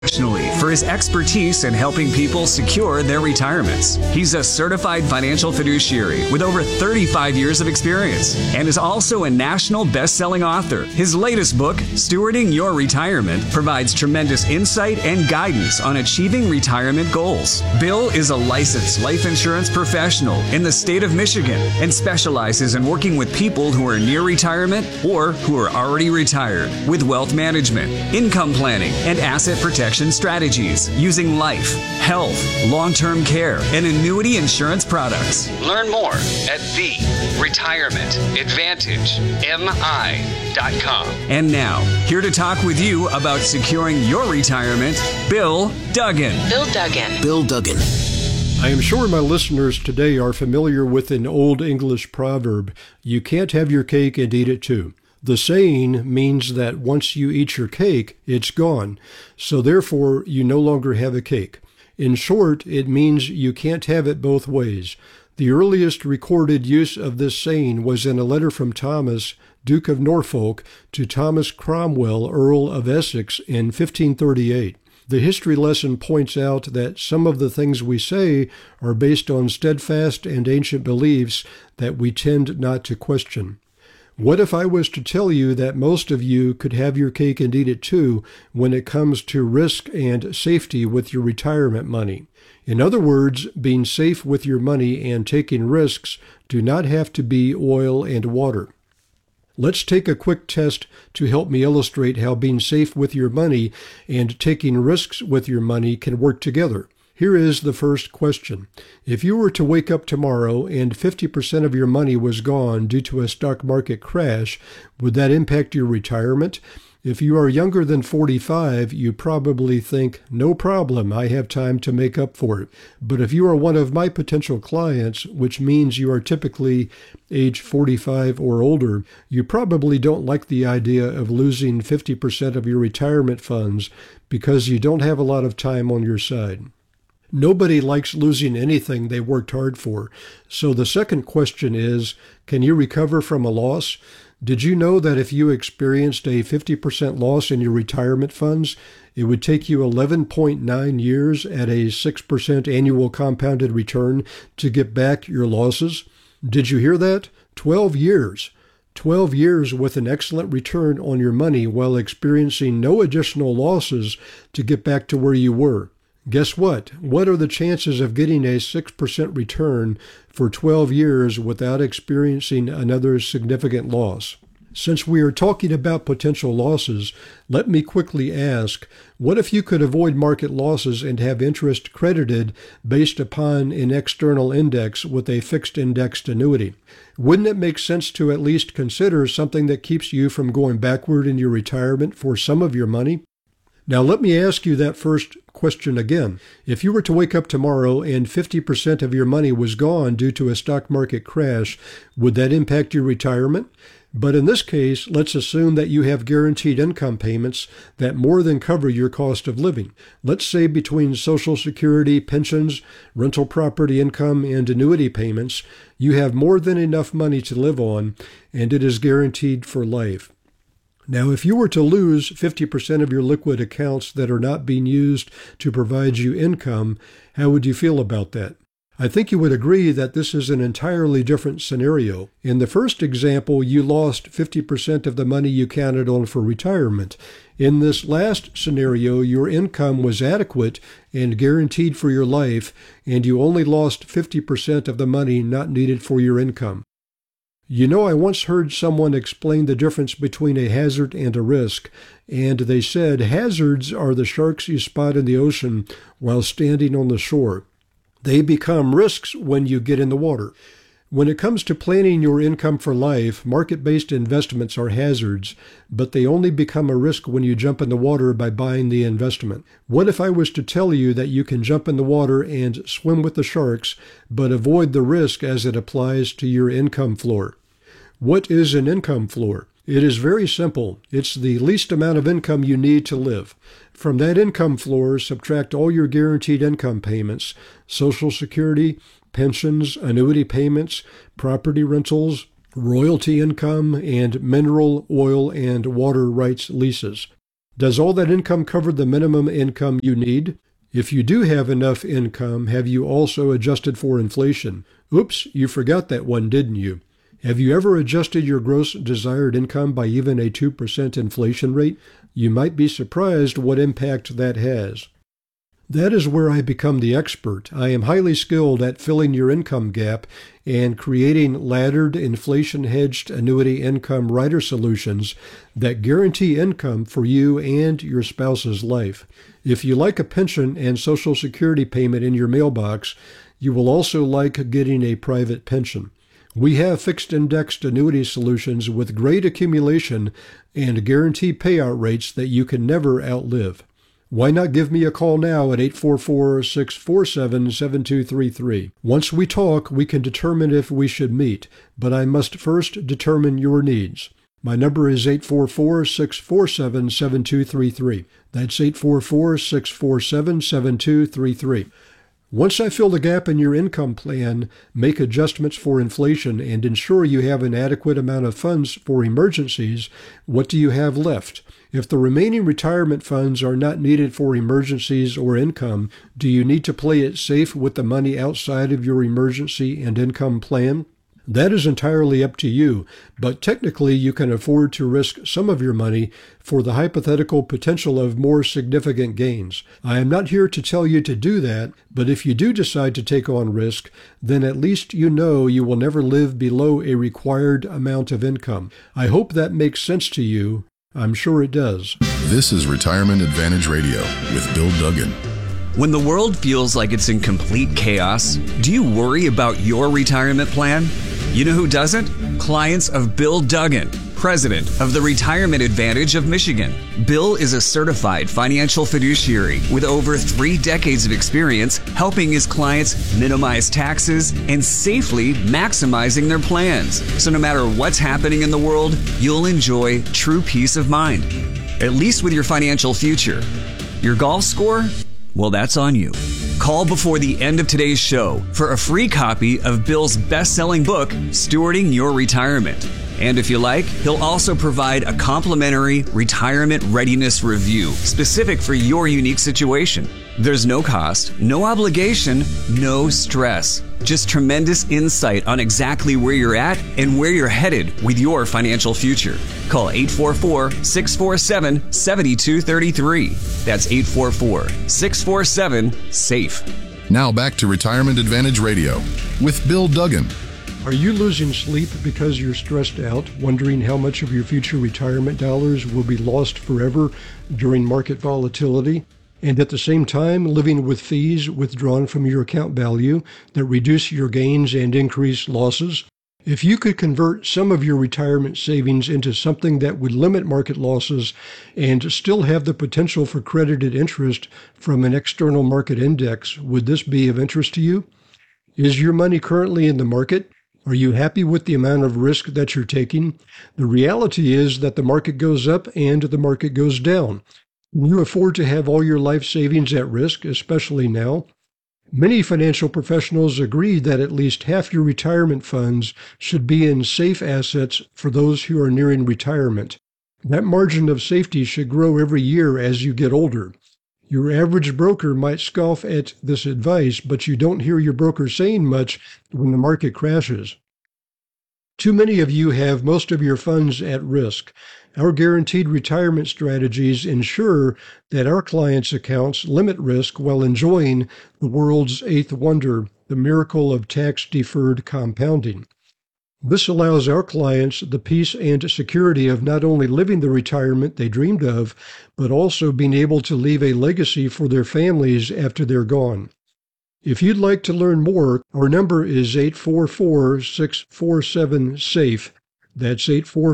Professionally for his expertise in helping people secure their retirements. He's a certified financial fiduciary with over 35 years of experience and is also a national best-selling author. His latest book, Stewarding Your Retirement, provides tremendous insight and guidance on achieving retirement goals. Bill is a licensed life insurance professional in the state of Michigan and specializes in working with people who are near retirement or who are already retired with wealth management, income planning, and asset protection strategies using life, health, long-term care, and annuity insurance products. Learn more at TheRetirementAdvantageMI.com. And now, here to talk with you about securing your retirement, Bill Duggan. Bill Duggan. Bill Duggan. I am sure my listeners today are familiar with an old English proverb, "You can't have your cake and eat it too." The saying means that once you eat your cake, it's gone, so therefore you no longer have a cake. In short, it means you can't have it both ways. The earliest recorded use of this saying was in a letter from Thomas, Duke of Norfolk, to Thomas Cromwell, Earl of Essex, in 1538. The history lesson points out that some of the things we say are based on steadfast and ancient beliefs that we tend not to question. What if I was to tell you that most of you could have your cake and eat it too when it comes to risk and safety with your retirement money? In other words, being safe with your money and taking risks do not have to be oil and water. Let's take a quick test to help me illustrate how being safe with your money and taking risks with your money can work together. Here is the first question. If you were to wake up tomorrow and 50% of your money was gone due to a stock market crash, would that impact your retirement? If you are younger than 45, you probably think, no problem, I have time to make up for it. But if you are one of my potential clients, which means you are typically age 45 or older, you probably don't like the idea of losing 50% of your retirement funds because you don't have a lot of time on your side. Nobody likes losing anything they worked hard for. So the second question is, can you recover from a loss? Did you know that if you experienced a 50% loss in your retirement funds, it would take you 11.9 years at a 6% annual compounded return to get back your losses? Did you hear that? 12 years. 12 years with an excellent return on your money while experiencing no additional losses to get back to where you were. Guess what? What are the chances of getting a 6% return for 12 years without experiencing another significant loss? Since we are talking about potential losses, let me quickly ask, what if you could avoid market losses and have interest credited based upon an external index with a fixed indexed annuity? Wouldn't it make sense to at least consider something that keeps you from going backward in your retirement for some of your money? Now let me ask you that first question again. If you were to wake up tomorrow and 50% of your money was gone due to a stock market crash, would that impact your retirement? But in this case, let's assume that you have guaranteed income payments that more than cover your cost of living. Let's say between Social Security, pensions, rental property income, and annuity payments, you have more than enough money to live on, and it is guaranteed for life. Now, if you were to lose 50% of your liquid accounts that are not being used to provide you income, how would you feel about that? I think you would agree that this is an entirely different scenario. In the first example, you lost 50% of the money you counted on for retirement. In this last scenario, your income was adequate and guaranteed for your life, and you only lost 50% of the money not needed for your income. You know, I once heard someone explain the difference between a hazard and a risk, and they said hazards are the sharks you spot in the ocean while standing on the shore. They become risks when you get in the water. When it comes to planning your income for life, market-based investments are hazards, but they only become a risk when you jump in the water by buying the investment. What if I was to tell you that you can jump in the water and swim with the sharks, but avoid the risk as it applies to your income floor? What is an income floor? It is very simple. It's the least amount of income you need to live. From that income floor, subtract all your guaranteed income payments, Social Security, pensions, annuity payments, property rentals, royalty income, and mineral, oil, and water rights leases. Does all that income cover the minimum income you need? If you do have enough income, have you also adjusted for inflation? Oops, you forgot that one, didn't you? Have you ever adjusted your gross desired income by even a 2% inflation rate? You might be surprised what impact that has. That is where I become the expert. I am highly skilled at filling your income gap and creating laddered, inflation-hedged annuity income rider solutions that guarantee income for you and your spouse's life. If you like a pension and Social Security payment in your mailbox, you will also like getting a private pension. We have fixed-indexed annuity solutions with great accumulation and guaranteed payout rates that you can never outlive. Why not give me a call now at 844-647-7233? Once we talk, we can determine if we should meet, but I must first determine your needs. My number is 844-647-7233. That's 844-647-7233. Once I fill the gap in your income plan, make adjustments for inflation, and ensure you have an adequate amount of funds for emergencies, what do you have left? If the remaining retirement funds are not needed for emergencies or income, do you need to play it safe with the money outside of your emergency and income plan? That is entirely up to you, but technically you can afford to risk some of your money for the hypothetical potential of more significant gains. I am not here to tell you to do that, but if you do decide to take on risk, then at least you know you will never live below a required amount of income. I hope that makes sense to you. I'm sure it does. This is Retirement Advantage Radio with Bill Duggan. When the world feels like it's in complete chaos, do you worry about your retirement plan? You know who doesn't? Clients of Bill Duggan, president of the Retirement Advantage of Michigan. Bill is a certified financial fiduciary with over 3 decades of experience helping his clients minimize taxes and safely maximizing their plans. So no matter what's happening in the world, you'll enjoy true peace of mind, at least with your financial future. Your golf score? Well, that's on you. Call before the end of today's show for a free copy of Bill's best-selling book, Stewarding Your Retirement. And if you like, he'll also provide a complimentary retirement readiness review specific for your unique situation. There's no cost, no obligation, no stress. Just tremendous insight on exactly where you're at and where you're headed with your financial future. Call 844-647-7233. That's 844-647-SAFE. Now back to Retirement Advantage Radio with Bill Duggan. Are you losing sleep because you're stressed out, wondering how much of your future retirement dollars will be lost forever during market volatility, and at the same time living with fees withdrawn from your account value that reduce your gains and increase losses? If you could convert some of your retirement savings into something that would limit market losses and still have the potential for credited interest from an external market index, would this be of interest to you? Is your money currently in the market? Are you happy with the amount of risk that you're taking? The reality is that the market goes up and the market goes down. Can you afford to have all your life savings at risk, especially now? Many financial professionals agree that at least half your retirement funds should be in safe assets for those who are nearing retirement. That margin of safety should grow every year as you get older. Your average broker might scoff at this advice, but you don't hear your broker saying much when the market crashes. Too many of you have most of your funds at risk. Our guaranteed retirement strategies ensure that our clients' accounts limit risk while enjoying the world's eighth wonder, the miracle of tax-deferred compounding. This allows our clients the peace and security of not only living the retirement they dreamed of, but also being able to leave a legacy for their families after they're gone. If you'd like to learn more, our number is 844-647-SAFE. That's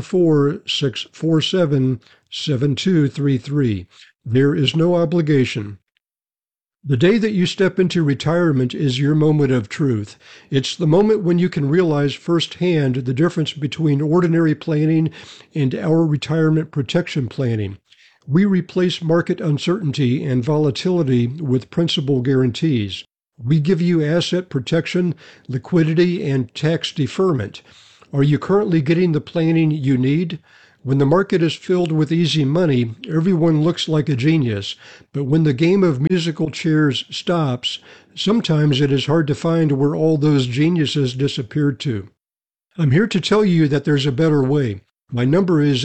844-647-7233. There is no obligation. The day that you step into retirement is your moment of truth. It's the moment when you can realize firsthand the difference between ordinary planning and our retirement protection planning. We replace market uncertainty and volatility with principal guarantees. We give you asset protection, liquidity, and tax deferment. Are you currently getting the planning you need? When the market is filled with easy money, everyone looks like a genius. But when the game of musical chairs stops, sometimes it is hard to find where all those geniuses disappeared to. I'm here to tell you that there's a better way. My number is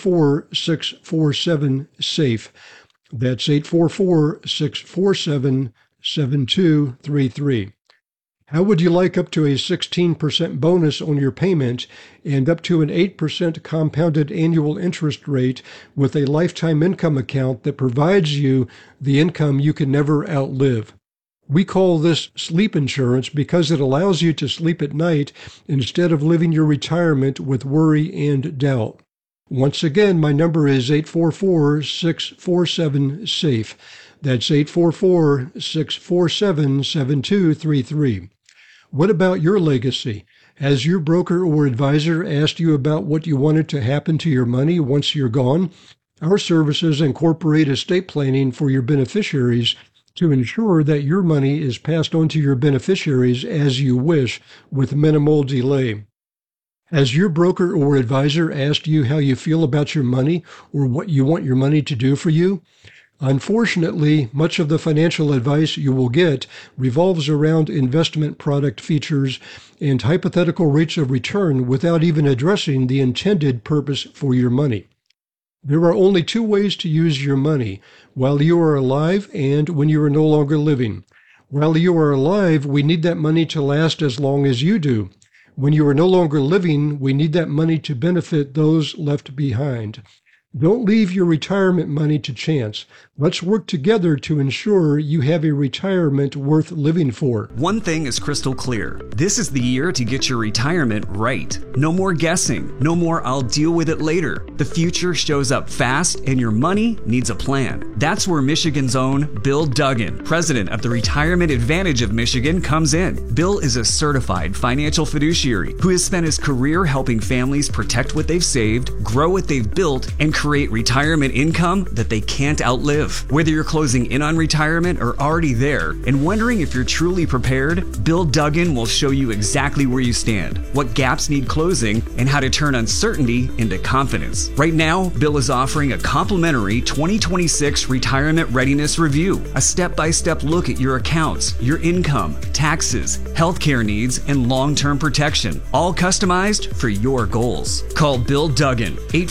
844-647-SAFE. That's 844-647-7233. How would you like up to a 16% bonus on your payment and up to an 8% compounded annual interest rate with a lifetime income account that provides you the income you can never outlive? We call this sleep insurance because it allows you to sleep at night instead of living your retirement with worry and doubt. Once again, my number is 844-647-SAFE. That's 844-647-7233. What about your legacy? Has your broker or advisor asked you about what you wanted to happen to your money once you're gone? Our services incorporate estate planning for your beneficiaries to ensure that your money is passed on to your beneficiaries as you wish with minimal delay. Has your broker or advisor asked you how you feel about your money or what you want your money to do for you? Unfortunately, much of the financial advice you will get revolves around investment product features and hypothetical rates of return without even addressing the intended purpose for your money. There are only two ways to use your money: while you are alive and when you are no longer living. While you are alive, we need that money to last as long as you do. When you are no longer living, we need that money to benefit those left behind. Don't leave your retirement money to chance. Let's work together to ensure you have a retirement worth living for. One thing is crystal clear. This is the year to get your retirement right. No more guessing. No more "I'll deal with it later." The future shows up fast and your money needs a plan. That's where Michigan's own Bill Duggan, president of the Retirement Advantage of Michigan, comes in. Bill is a certified financial fiduciary who has spent his career helping families protect what they've saved, grow what they've built, and create retirement income that they can't outlive. Whether you're closing in on retirement or already there and wondering if you're truly prepared, Bill Duggan will show you exactly where you stand, what gaps need closing, and how to turn uncertainty into confidence. Right now, Bill is offering a complimentary 2026 Retirement Readiness Review, a step-by-step look at your accounts, your income, taxes, healthcare needs, and long-term protection, all customized for your goals. Call Bill Duggan,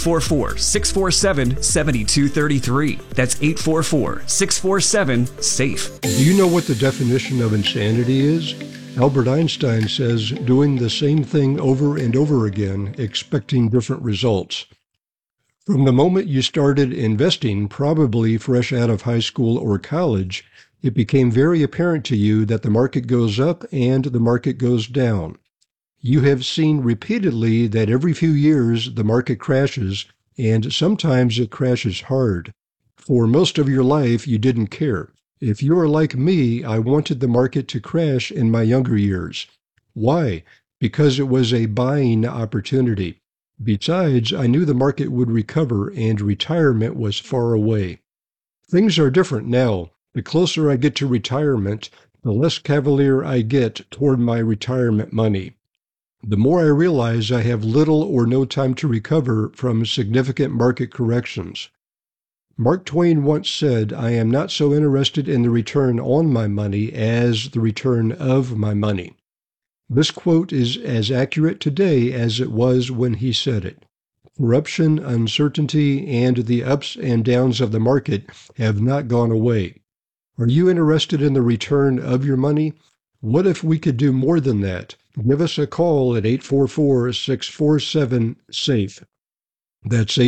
844-647-7233. That's 844-647-SAFE. Do you know what the definition of insanity is? Albert Einstein says doing the same thing over and over again, expecting different results. From the moment you started investing, probably fresh out of high school or college, it became very apparent to you that the market goes up and the market goes down. You have seen repeatedly that every few years the market crashes, and sometimes it crashes hard. For most of your life, you didn't care. If you are like me, I wanted the market to crash in my younger years. Why? Because it was a buying opportunity. Besides, I knew the market would recover and retirement was far away. Things are different now. The closer I get to retirement, the less cavalier I get toward my retirement money. The more I realize I have little or no time to recover from significant market corrections. Mark Twain once said, "I am not so interested in the return on my money as the return of my money." This quote is as accurate today as it was when he said it. Corruption, uncertainty, and the ups and downs of the market have not gone away. Are you interested in the return of your money? What if we could do more than that? Give us a call at 844-647-SAFE. That's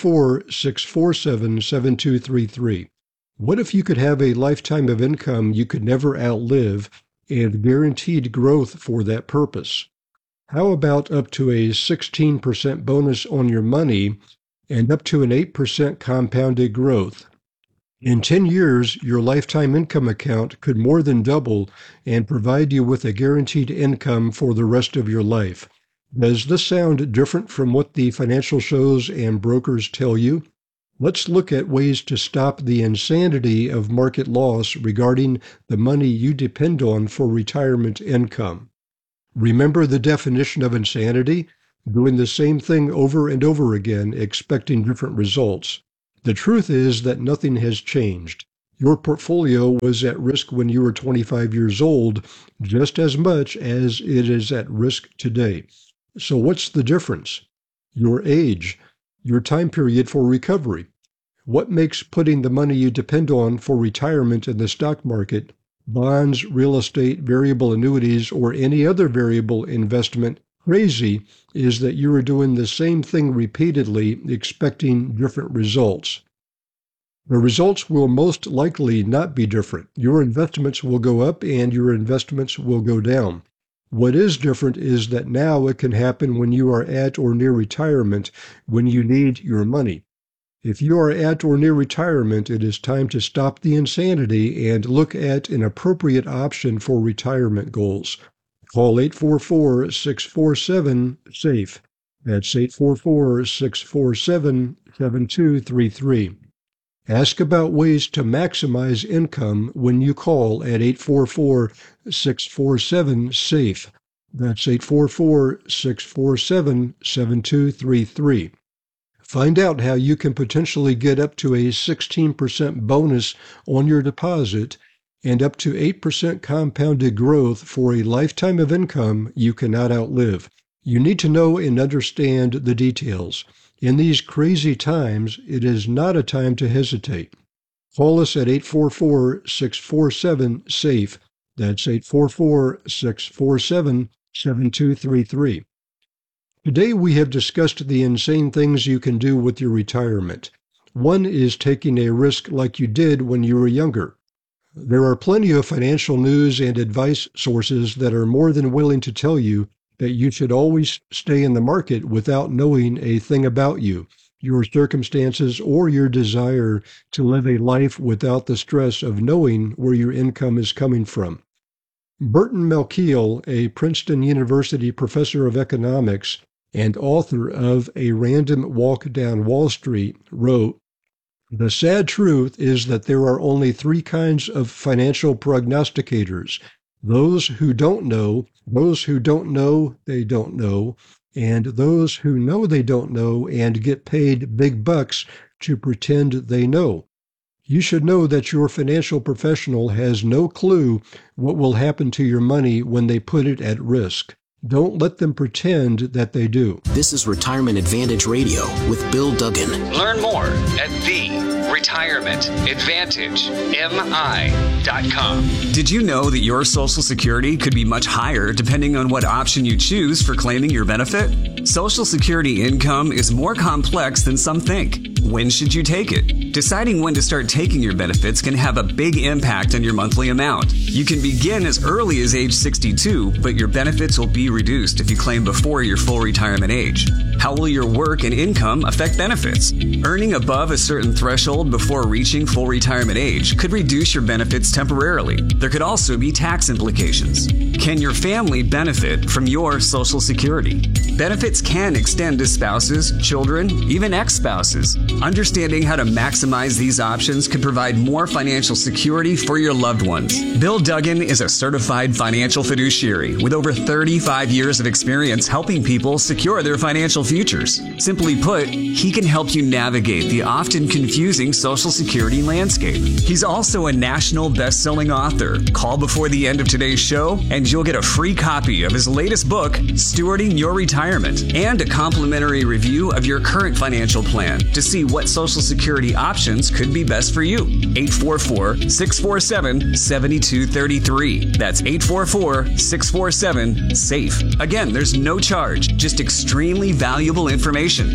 844-647-7233. What if you could have a lifetime of income you could never outlive and guaranteed growth for that purpose? How about up to a 16% bonus on your money and up to an 8% compounded growth? In 10 years, your lifetime income account could more than double and provide you with a guaranteed income for the rest of your life. Does this sound different from what the financial shows and brokers tell you? Let's look at ways to stop the insanity of market loss regarding the money you depend on for retirement income. Remember the definition of insanity? doing the same thing over and over again, expecting different results. The truth is that nothing has changed. Your portfolio was at risk when you were 25 years old, just as much as it is at risk today. So what's the difference? Your age, your time period for recovery. What makes putting the money you depend on for retirement in the stock market, bonds, real estate, variable annuities, or any other variable investment crazy is that you are doing the same thing repeatedly, expecting different results. The results will most likely not be different. Your investments will go up and your investments will go down. What is different is that now it can happen when you are at or near retirement, when you need your money. If you are at or near retirement, it is time to stop the insanity and look at an appropriate option for retirement goals. Call 844-647-SAFE. That's 844-647-7233. Ask about ways to maximize income when you call at 844-647-SAFE. That's 844-647-7233. Find out how you can potentially get up to a 16% bonus on your deposit and up to 8% compounded growth for a lifetime of income you cannot outlive. You need to know and understand the details. In these crazy times, it is not a time to hesitate. Call us at 844-647-SAFE. That's 844-647-7233. Today we have discussed the insane things you can do with your retirement. One is taking a risk like you did when you were younger. There are plenty of financial news and advice sources that are more than willing to tell you that you should always stay in the market without knowing a thing about you, your circumstances, or your desire to live a life without the stress of knowing where your income is coming from. Burton Malkiel, a Princeton University professor of economics and author of A Random Walk Down Wall Street, wrote, "The sad truth is that there are only three kinds of financial prognosticators: those who don't know, those who don't know they don't know, and those who know they don't know and get paid big bucks to pretend they know." You should know that your financial professional has no clue what will happen to your money when they put it at risk. Don't let them pretend that they do. This is Retirement Advantage Radio with Bill Duggan. Learn more at TheRetirementAdvantageMI.com. Did you know that your Social Security could be much higher depending on what option you choose for claiming your benefit? Social Security income is more complex than some think. When should you take it? Deciding when to start taking your benefits can have a big impact on your monthly amount. You can begin as early as age 62, but your benefits will be reduced if you claim before your full retirement age. How will your work and income affect benefits? Earning above a certain threshold before reaching full retirement age could reduce your benefits temporarily. There could also be tax implications. Can your family benefit from your Social Security? Benefits can extend to spouses, children, even ex-spouses. Understanding how to maximize these options could provide more financial security for your loved ones. Bill Duggan is a certified financial fiduciary with over 35 years of experience helping people secure their financial futures. Simply put, he can help you navigate the often confusing Social Security landscape. He's also a national best-selling author. Call before the end of today's show and you'll get a free copy of his latest book, Stewarding Your Retirement, and a complimentary review of your current financial plan to see what Social Security options could be best for you. 844-647-7233. That's 844-647-SAFE. Again, there's no charge, just extremely valuable information.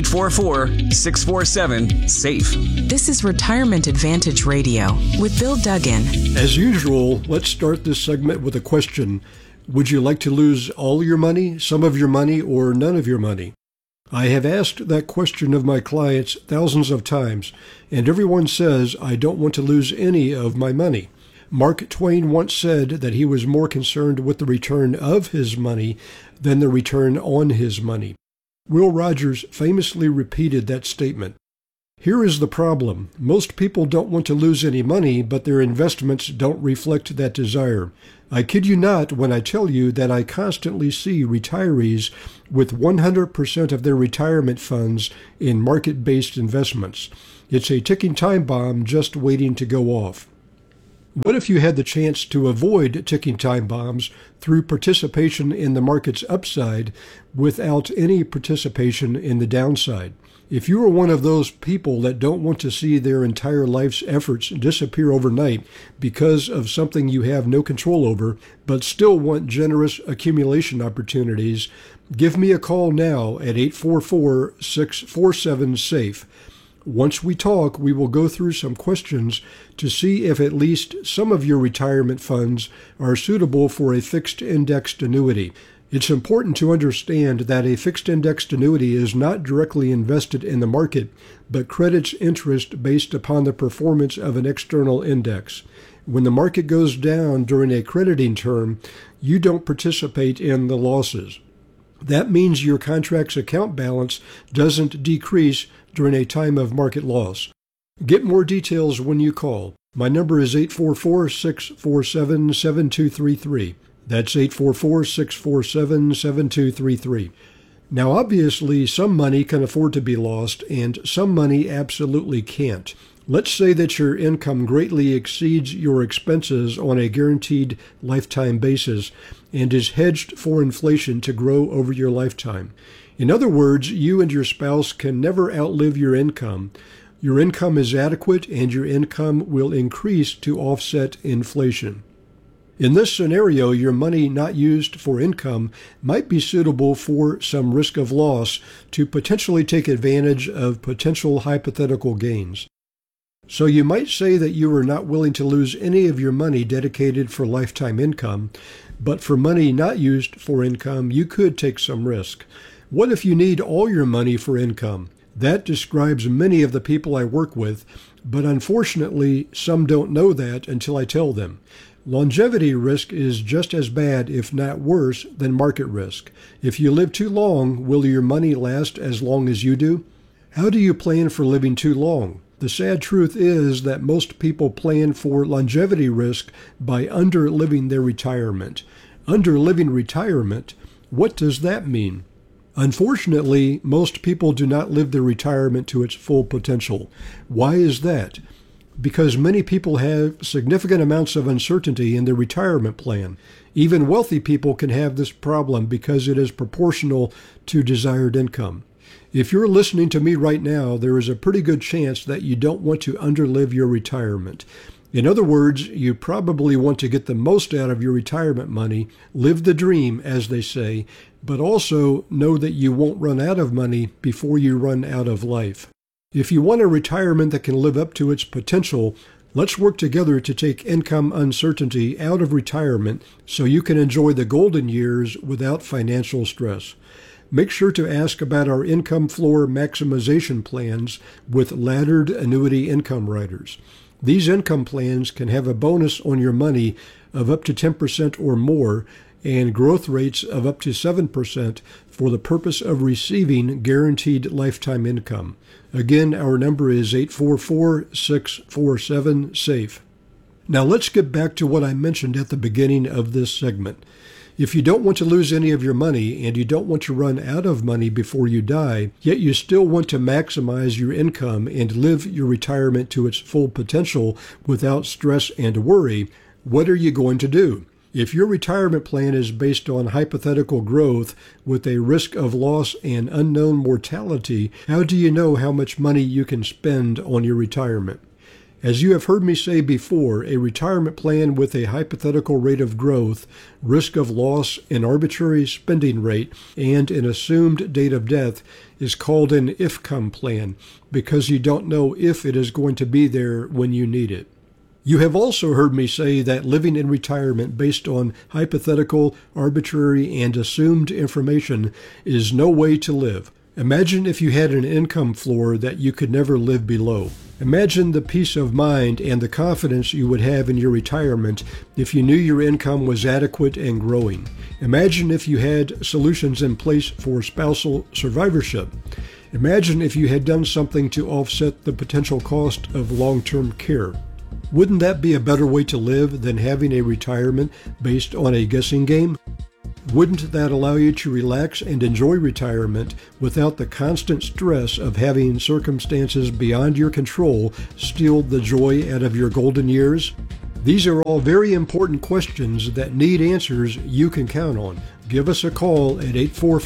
844-647-SAFE. This is Retirement Advantage Radio with Bill Duggan. As usual, let's start this segment with a question. Would you like to lose all your money, some of your money, or none of your money? I have asked that question of my clients thousands of times, and everyone says, I don't want to lose any of my money. Mark Twain once said that he was more concerned with the return of his money than the return on his money. Will Rogers famously repeated that statement. Here is the problem. Most people don't want to lose any money, but their investments don't reflect that desire. I kid you not when I tell you that I constantly see retirees with 100% of their retirement funds in market-based investments. It's a ticking time bomb just waiting to go off. What if you had the chance to avoid ticking time bombs through participation in the market's upside without any participation in the downside? If you are one of those people that don't want to see their entire life's efforts disappear overnight because of something you have no control over, but still want generous accumulation opportunities, give me a call now at 844-647-SAFE. Once we talk, we will go through some questions to see if at least some of your retirement funds are suitable for a fixed indexed annuity. It's important to understand that a fixed indexed annuity is not directly invested in the market, but credits interest based upon the performance of an external index. When the market goes down during a crediting term, you don't participate in the losses. That means your contract's account balance doesn't decrease during a time of market loss. Get more details when you call. My number is 844-647-7233. That's 844-647-7233. Now, obviously, some money can afford to be lost, and some money absolutely can't. Let's say that your income greatly exceeds your expenses on a guaranteed lifetime basis and is hedged for inflation to grow over your lifetime. In other words, you and your spouse can never outlive your income. Your income is adequate, and your income will increase to offset inflation. In this scenario, your money not used for income might be suitable for some risk of loss to potentially take advantage of potential hypothetical gains. So you might say that you are not willing to lose any of your money dedicated for lifetime income, but for money not used for income, you could take some risk. What if you need all your money for income? That describes many of the people I work with, but unfortunately, some don't know that until I tell them. Longevity risk is just as bad, if not worse, than market risk. If you live too long, will your money last as long as you do? How do you plan for living too long? The sad truth is that most people plan for longevity risk by underliving their retirement. Underliving retirement, what does that mean? Unfortunately, most people do not live their retirement to its full potential. Why is that? Because many people have significant amounts of uncertainty in their retirement plan. Even wealthy people can have this problem because it is proportional to desired income. If you're listening to me right now, there is a pretty good chance that you don't want to underlive your retirement. In other words, you probably want to get the most out of your retirement money, live the dream, as they say, but also know that you won't run out of money before you run out of life. If you want a retirement that can live up to its potential, let's work together to take income uncertainty out of retirement so you can enjoy the golden years without financial stress. Make sure to ask about our income floor maximization plans with laddered annuity income riders. These income plans can have a bonus on your money of up to 10% or more and growth rates of up to 7% for the purpose of receiving guaranteed lifetime income. Again, our number is 844-647-SAFE. Now let's get back to what I mentioned at the beginning of this segment. If you don't want to lose any of your money and you don't want to run out of money before you die, yet you still want to maximize your income and live your retirement to its full potential without stress and worry, what are you going to do? If your retirement plan is based on hypothetical growth with a risk of loss and unknown mortality, how do you know how much money you can spend on your retirement? As you have heard me say before, a retirement plan with a hypothetical rate of growth, risk of loss, an arbitrary spending rate, and an assumed date of death is called an IFCOM plan because you don't know if it is going to be there when you need it. You have also heard me say that living in retirement based on hypothetical, arbitrary, and assumed information is no way to live. Imagine if you had an income floor that you could never live below. Imagine the peace of mind and the confidence you would have in your retirement if you knew your income was adequate and growing. Imagine if you had solutions in place for spousal survivorship. Imagine if you had done something to offset the potential cost of long-term care. Wouldn't that be a better way to live than having a retirement based on a guessing game? Wouldn't that allow you to relax and enjoy retirement without the constant stress of having circumstances beyond your control steal the joy out of your golden years? These are all very important questions that need answers you can count on. Give us a call at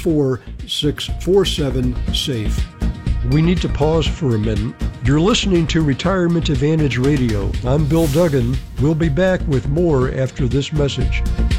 844-647-SAFE. We need to pause for a minute. You're listening to Retirement Advantage Radio. I'm Bill Duggan. We'll be back with more after this message.